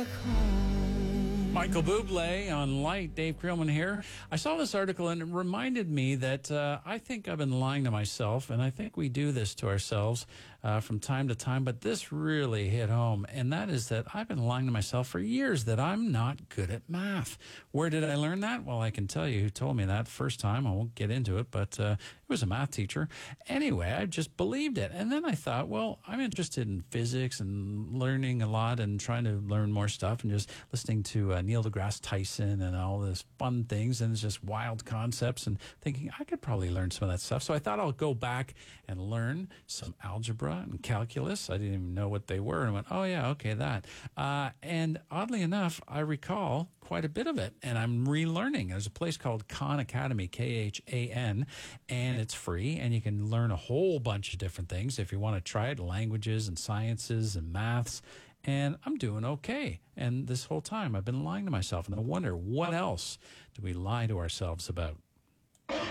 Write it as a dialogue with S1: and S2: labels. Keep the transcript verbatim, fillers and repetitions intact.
S1: back home.
S2: Michael Bublé on Light. Dave Creelman here. I saw this article and it reminded me that uh, I think I've been lying to myself, and I think we do this to ourselves uh, from time to time, but this really hit home, and that is that I've been lying to myself for years that I'm not good at math. Where did I learn that? Well, I can tell you who told me that first time. I won't get into it, but uh, it was a math teacher. Anyway, I just believed it, and then I thought, well, I'm interested in physics and learning a lot and trying to learn more stuff and just listening to uh, Neil deGrasse Tyson and all this fun things, and it's just wild concepts, and thinking I could probably learn some of that stuff. So I thought I'll go back and learn some algebra and calculus. I didn't even know what they were, and I went, oh yeah, okay, that. Uh, and oddly enough, I recall quite a bit of it, and I'm relearning. There's a place called Khan Academy, K H A N, and it's free, and you can learn a whole bunch of different things if you want to try it, languages and sciences and maths. And I'm doing okay. And this whole time I've been lying to myself. And I wonder, what else do we lie to ourselves about?